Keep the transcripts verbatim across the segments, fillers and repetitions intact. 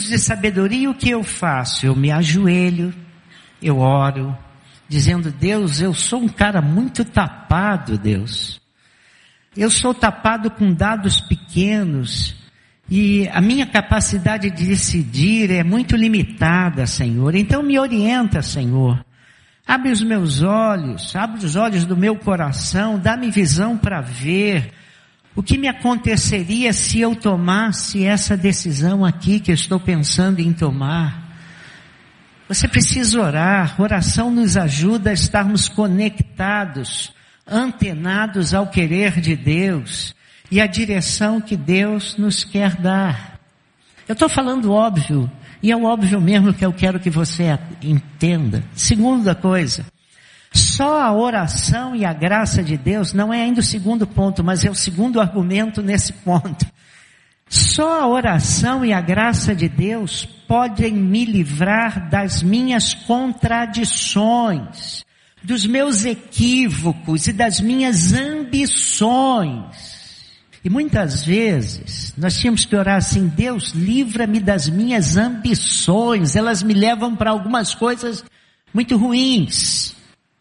de sabedoria, o que eu faço? Eu me ajoelho, eu oro, dizendo: Deus, eu sou um cara muito tapado, Deus. Eu sou tapado com dados pequenos e a minha capacidade de decidir é muito limitada, Senhor. Então me orienta, Senhor. Abre os meus olhos, abre os olhos do meu coração, dá-me visão para ver o que me aconteceria se eu tomasse essa decisão aqui que eu estou pensando em tomar. Você precisa orar. Oração nos ajuda a estarmos conectados, antenados ao querer de Deus e à direção que Deus nos quer dar. Eu estou falando óbvio, e é o óbvio mesmo que eu quero que você entenda. Segunda coisa, só a oração e a graça de Deus, não é ainda o segundo ponto, mas é o segundo argumento nesse ponto. Só a oração e a graça de Deus podem me livrar das minhas contradições, dos meus equívocos e das minhas ambições. E muitas vezes nós tínhamos que orar assim: Deus, livra-me das minhas ambições, elas me levam para algumas coisas muito ruins.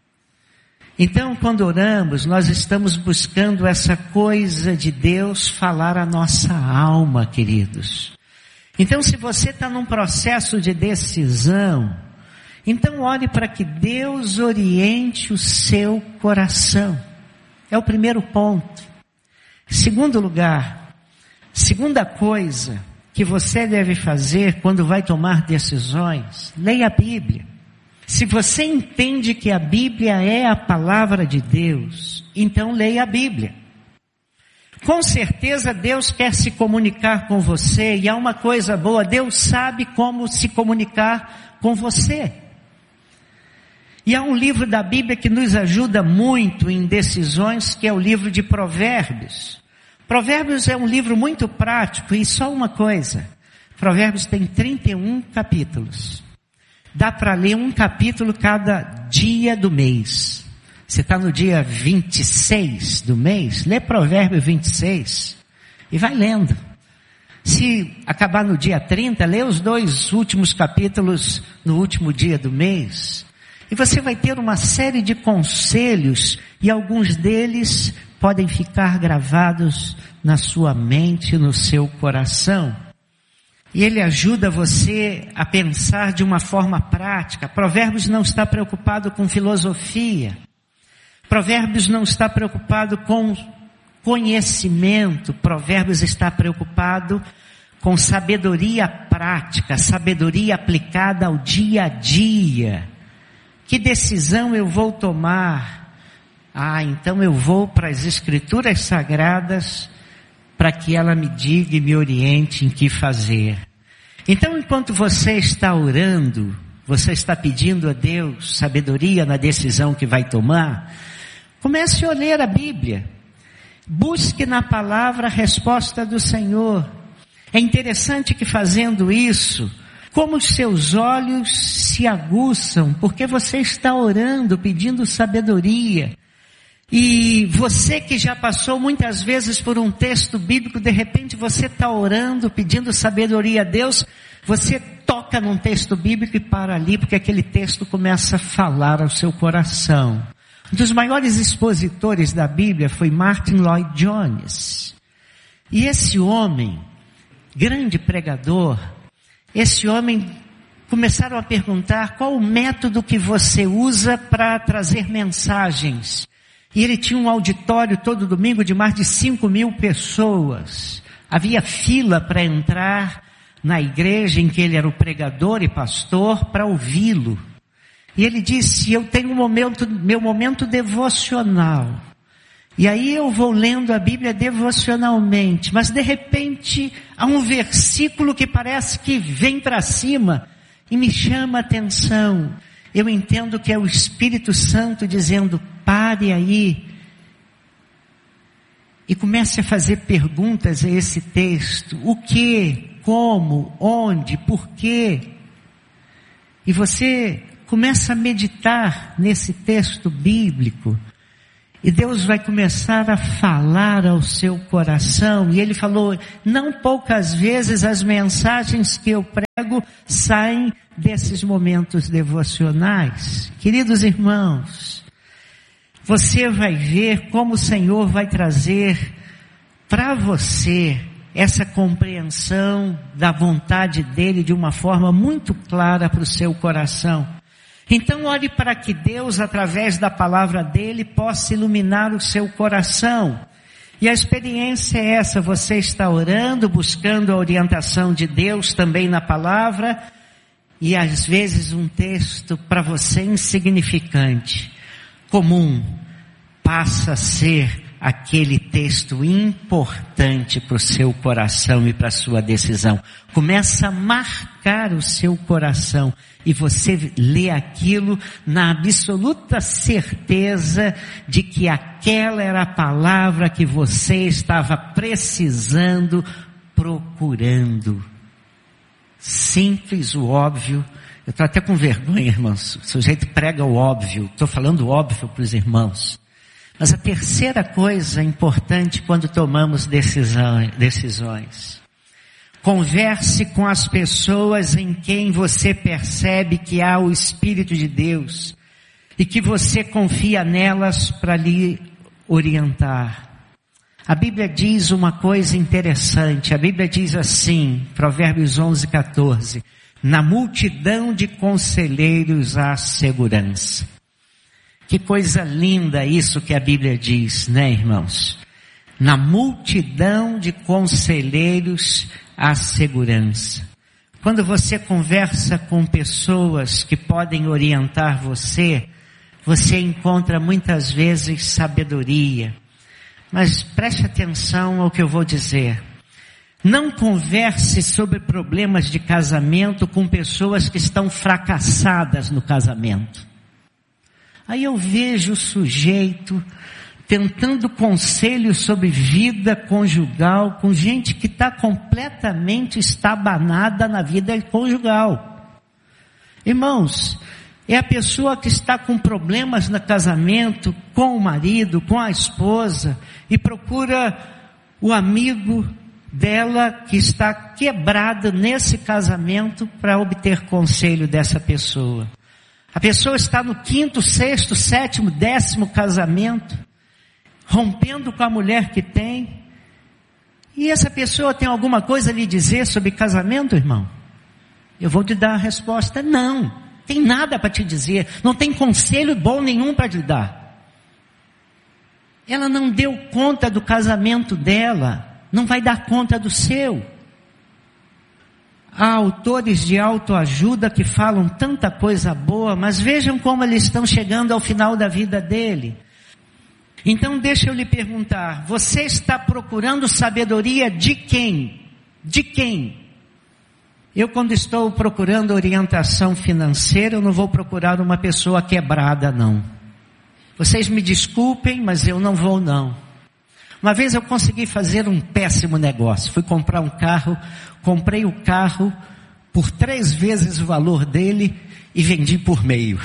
Então, quando oramos, nós estamos buscando essa coisa de Deus falar a nossa alma, queridos. Então, se você está num processo de decisão, então ore para que Deus oriente o seu coração. É o primeiro ponto. Segundo lugar, segunda coisa que você deve fazer quando vai tomar decisões, leia a Bíblia. Se você entende que a Bíblia é a palavra de Deus, então leia a Bíblia. Com certeza Deus quer se comunicar com você, e há uma coisa boa: Deus sabe como se comunicar com você. E há um livro da Bíblia que nos ajuda muito em decisões, que é o livro de Provérbios. Provérbios é um livro muito prático, e só uma coisa: Provérbios tem trinta e um capítulos. Dá para ler um capítulo cada dia do mês. Você está no dia vinte e seis do mês, lê Provérbio vinte e seis e vai lendo. Se acabar no dia trinta, lê os dois últimos capítulos no último dia do mês. E você vai ter uma série de conselhos, e alguns deles podem ficar gravados na sua mente, no seu coração. E ele ajuda você a pensar de uma forma prática. Provérbios não está preocupado com filosofia. Provérbios não está preocupado com conhecimento. Provérbios está preocupado com sabedoria prática, sabedoria aplicada ao dia a dia. Que decisão eu vou tomar? Ah, então eu vou para as Escrituras Sagradas para que ela me diga e me oriente em que fazer. Então, enquanto você está orando, você está pedindo a Deus sabedoria na decisão que vai tomar, comece a ler a Bíblia. Busque na palavra a resposta do Senhor. É interessante que, fazendo isso, como os seus olhos se aguçam, porque você está orando, pedindo sabedoria. E você que já passou muitas vezes por um texto bíblico, de repente você está orando, pedindo sabedoria a Deus, você toca num texto bíblico e para ali, porque aquele texto começa a falar ao seu coração. Um dos maiores expositores da Bíblia foi Martin Lloyd Jones. E esse homem, grande pregador, esse homem, começaram a perguntar qual o método que você usa para trazer mensagens. E ele tinha um auditório todo domingo de mais de cinco mil pessoas. Havia fila para entrar na igreja em que ele era o pregador e pastor para ouvi-lo. E ele disse: eu tenho um momento, meu momento devocional. E aí eu vou lendo a Bíblia devocionalmente. Mas de repente há um versículo que parece que vem para cima e me chama a atenção. Eu entendo que é o Espírito Santo dizendo: pare aí e comece a fazer perguntas a esse texto. O que, como, onde, por quê? E você começa a meditar nesse texto bíblico. E Deus vai começar a falar ao seu coração. E Ele falou, não poucas vezes as mensagens que eu prego saem desses momentos devocionais. Queridos irmãos, você vai ver como o Senhor vai trazer para você essa compreensão da vontade dEle de uma forma muito clara para o seu coração. Então ore para que Deus, através da palavra dEle, possa iluminar o seu coração. E a experiência é essa, você está orando, buscando a orientação de Deus também na palavra, e às vezes um texto para você insignificante, comum, passa a ser aquele texto importante para o seu coração e para a sua decisão. Começa a marcar o seu coração e você lê aquilo na absoluta certeza de que aquela era a palavra que você estava precisando, procurando. Simples, o óbvio. Eu estou até com vergonha, irmãos. O sujeito prega o óbvio. Estou falando óbvio para os irmãos. Mas a terceira coisa importante quando tomamos decisão, decisões. Converse com as pessoas em quem você percebe que há o Espírito de Deus e que você confia nelas para lhe orientar. A Bíblia diz uma coisa interessante. A Bíblia diz assim, Provérbios onze, quatorze. Na multidão de conselheiros há segurança. Que coisa linda isso que a Bíblia diz, né, irmãos? Na multidão de conselheiros há segurança. Quando você conversa com pessoas que podem orientar você, você encontra muitas vezes sabedoria. Mas preste atenção ao que eu vou dizer. Não converse sobre problemas de casamento com pessoas que estão fracassadas no casamento. Aí eu vejo o sujeito tentando conselhos sobre vida conjugal com gente que está completamente estabanada na vida conjugal. Irmãos, é a pessoa que está com problemas no casamento, com o marido, com a esposa, e procura o amigo dela que está quebrado nesse casamento para obter conselho dessa pessoa. A pessoa está no quinto, sexto, sétimo, décimo casamento, rompendo com a mulher que tem. E essa pessoa tem alguma coisa a lhe dizer sobre casamento, irmão? Eu vou te dar a resposta, não. Tem nada para te dizer. Não tem conselho bom nenhum para te dar. Ela não deu conta do casamento dela. Não vai dar conta do seu. Há autores de autoajuda que falam tanta coisa boa, mas vejam como eles estão chegando ao final da vida dele. Então deixa eu lhe perguntar, você está procurando sabedoria de quem? De quem? Eu quando estou procurando orientação financeira, eu não vou procurar uma pessoa quebrada não. Vocês me desculpem, mas eu não vou não. Uma vez eu consegui fazer um péssimo negócio. Fui comprar um carro, comprei o carro por três vezes o valor dele e vendi por meio.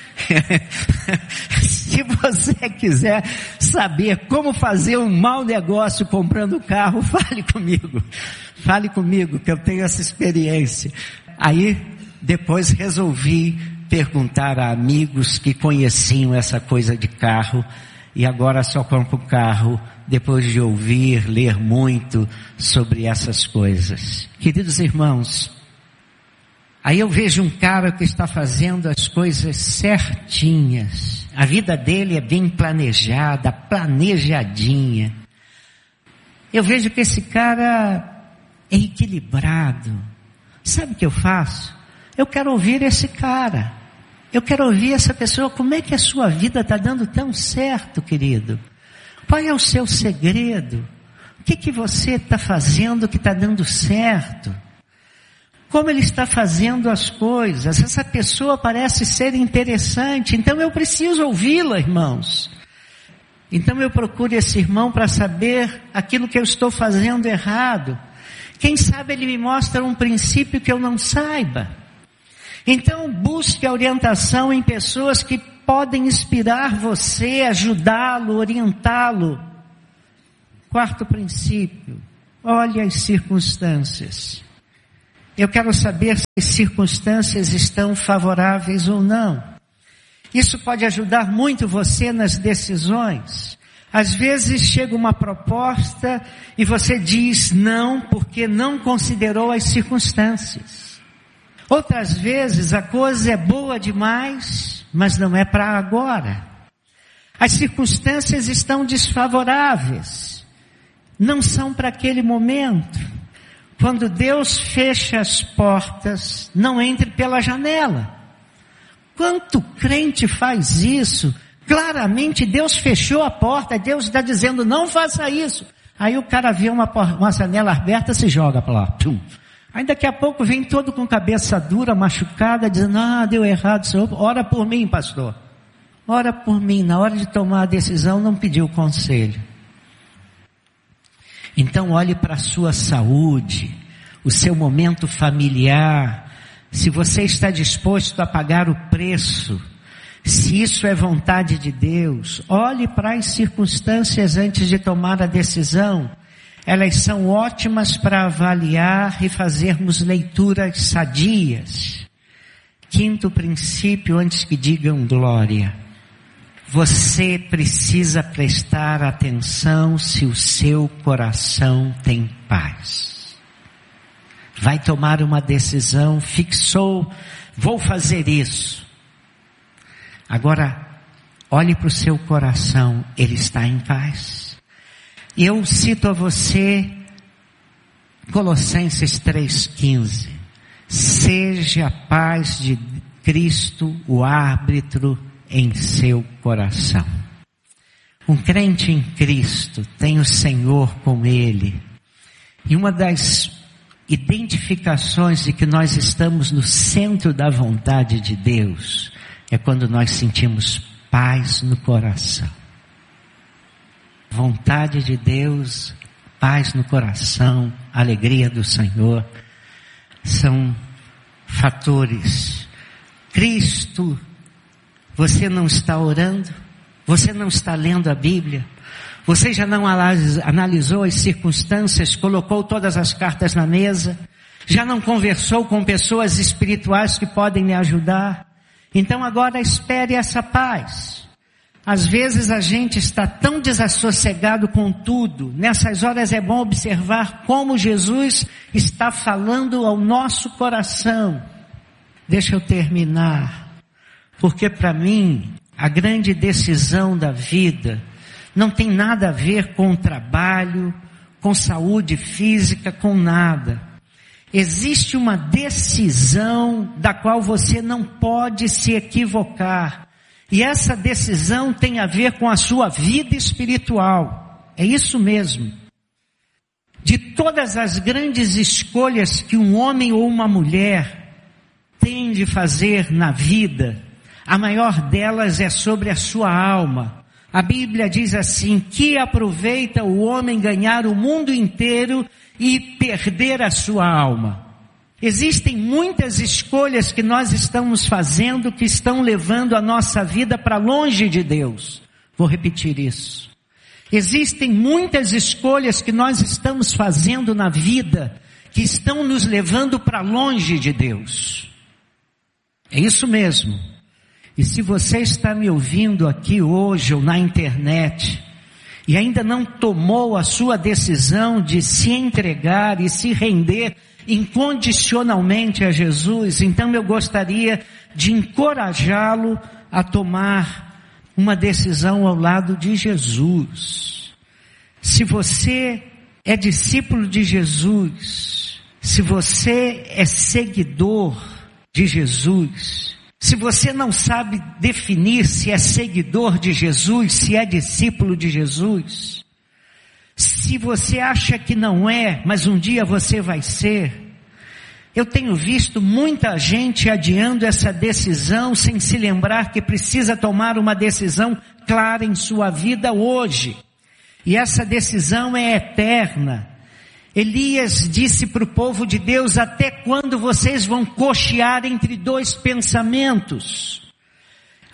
Se você quiser saber como fazer um mau negócio comprando carro, fale comigo. Fale comigo que eu tenho essa experiência. Aí depois resolvi perguntar a amigos que conheciam essa coisa de carro e agora só compro carro depois de ouvir, ler muito sobre essas coisas. Queridos irmãos, aí eu vejo um cara que está fazendo as coisas certinhas. A vida dele é bem planejada, planejadinha. Eu vejo que esse cara é equilibrado. Sabe o que eu faço? Eu quero ouvir esse cara. Eu quero ouvir essa pessoa. Como é que a sua vida está dando tão certo, querido? Qual é o seu segredo? O que que você está fazendo que está dando certo? Como ele está fazendo as coisas? Essa pessoa parece ser interessante, então eu preciso ouvi-la, irmãos. Então eu procuro esse irmão para saber aquilo que eu estou fazendo errado. Quem sabe ele me mostra um princípio que eu não saiba. Então busque a orientação em pessoas que podem inspirar você, ajudá-lo, orientá-lo. Quarto princípio, olhe as circunstâncias. Eu quero saber se as circunstâncias estão favoráveis ou não. Isso pode ajudar muito você nas decisões. Às vezes chega uma proposta e você diz não porque não considerou as circunstâncias. Outras vezes a coisa é boa demais, mas não é para agora. As circunstâncias estão desfavoráveis. Não são para aquele momento. Quando Deus fecha as portas, não entre pela janela. Quanto crente faz isso? Claramente Deus fechou a porta, Deus está dizendo não faça isso. Aí o cara vê uma, uma janela aberta, se joga para lá. Pum. Aí daqui a pouco vem todo com cabeça dura, machucada, dizendo, ah, deu errado, Senhor, ora por mim, pastor. Ora por mim, na hora de tomar a decisão não pediu conselho. Então olhe para a sua saúde, o seu momento familiar, se você está disposto a pagar o preço, se isso é vontade de Deus, olhe para as circunstâncias antes de tomar a decisão. Elas são ótimas para avaliar e fazermos leituras sadias. Quinto princípio, antes que digam glória. Você precisa prestar atenção se o seu coração tem paz. Vai tomar uma decisão, fixou, vou fazer isso. Agora, olhe para o seu coração, ele está em paz. E eu cito a você Colossenses três, quinze. Seja a paz de Cristo o árbitro em seu coração. Um crente em Cristo tem o Senhor com ele. E uma das identificações de que nós estamos no centro da vontade de Deus é quando nós sentimos paz no coração. Vontade de Deus, paz no coração, alegria do Senhor, são fatores. Cristo, você não está orando? Você não está lendo a Bíblia? Você já não analisou as circunstâncias, colocou todas as cartas na mesa? Já não conversou com pessoas espirituais que podem lhe ajudar? Então agora espere essa paz. Às vezes a gente está tão desassossegado com tudo. Nessas horas é bom observar como Jesus está falando ao nosso coração. Deixa eu terminar. Porque para mim, a grande decisão da vida não tem nada a ver com trabalho, com saúde física, com nada. Existe uma decisão da qual você não pode se equivocar. E essa decisão tem a ver com a sua vida espiritual. É isso mesmo. De todas as grandes escolhas que um homem ou uma mulher tem de fazer na vida, a maior delas é sobre a sua alma. A Bíblia diz assim, que aproveita o homem ganhar o mundo inteiro e perder a sua alma. Existem muitas escolhas que nós estamos fazendo que estão levando a nossa vida para longe de Deus. Vou repetir isso. Existem muitas escolhas que nós estamos fazendo na vida que estão nos levando para longe de Deus. É isso mesmo. E se você está me ouvindo aqui hoje ou na internet e ainda não tomou a sua decisão de se entregar e se render incondicionalmente a Jesus, então eu gostaria de encorajá-lo a tomar uma decisão ao lado de Jesus. Se você é discípulo de Jesus, se você é seguidor de Jesus, se você não sabe definir se é seguidor de Jesus, se é discípulo de Jesus, se você acha que não é, mas um dia você vai ser, eu tenho visto muita gente adiando essa decisão sem se lembrar que precisa tomar uma decisão clara em sua vida hoje. E essa decisão é eterna. Elias disse para o povo de Deus, até quando vocês vão cochear entre dois pensamentos?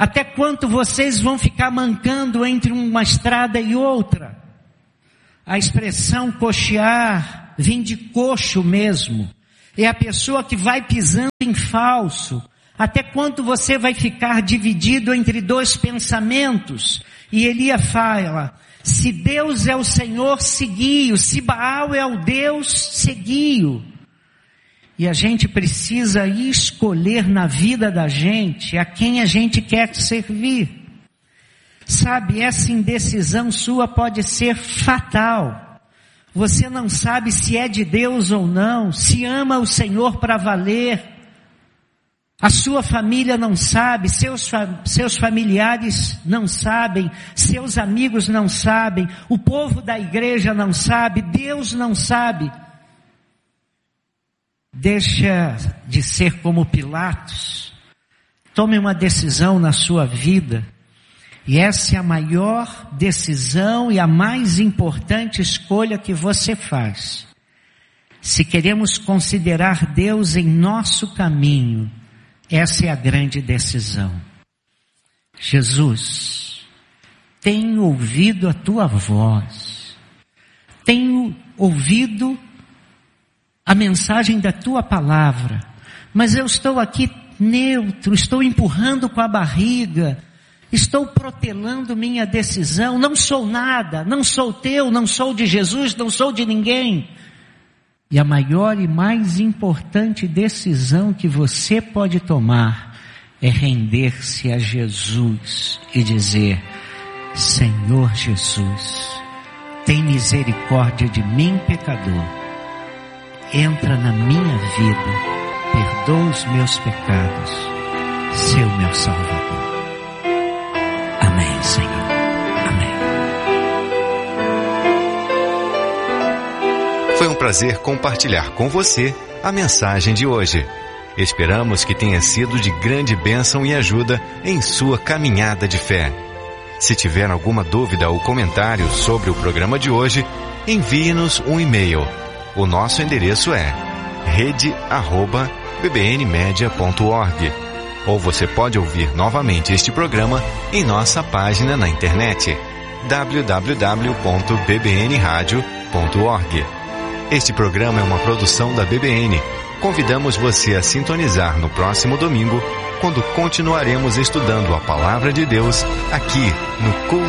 Até quanto vocês vão ficar mancando entre uma estrada e outra? A expressão coxear vem de coxo mesmo. É a pessoa que vai pisando em falso. Até quanto você vai ficar dividido entre dois pensamentos? E Elias fala, se Deus é o Senhor, segui-o. Se Baal é o Deus, segui-o. E a gente precisa escolher na vida da gente a quem a gente quer servir. Sabe, essa indecisão sua pode ser fatal. Você não sabe se é de Deus ou não, se ama o Senhor para valer. A sua família não sabe, seus, seus familiares não sabem, seus amigos não sabem, o povo da igreja não sabe, Deus não sabe. Deixa de ser como Pilatos. Tome uma decisão na sua vida. E essa é a maior decisão e a mais importante escolha que você faz. Se queremos considerar Deus em nosso caminho, essa é a grande decisão. Jesus, tenho ouvido a tua voz. Tenho ouvido a mensagem da tua palavra, mas eu estou aqui neutro, estou empurrando com a barriga, estou protelando minha decisão, não sou nada, não sou teu, não sou de Jesus, não sou de ninguém. E a maior e mais importante decisão que você pode tomar é render-se a Jesus e dizer, Senhor Jesus, tem misericórdia de mim, pecador. Entra na minha vida, perdoa os meus pecados, seu meu Salvador. Amém, Senhor. Amém. Foi um prazer compartilhar com você a mensagem de hoje. Esperamos que tenha sido de grande bênção e ajuda em sua caminhada de fé. Se tiver alguma dúvida ou comentário sobre o programa de hoje, envie-nos um e-mail. O nosso endereço é rede arroba b b n media ponto org. Ou você pode ouvir novamente este programa em nossa página na internet w w w ponto b b n radio ponto org. Este programa é uma produção da B B N. Convidamos você a sintonizar no próximo domingo, quando continuaremos estudando a Palavra de Deus aqui no Culto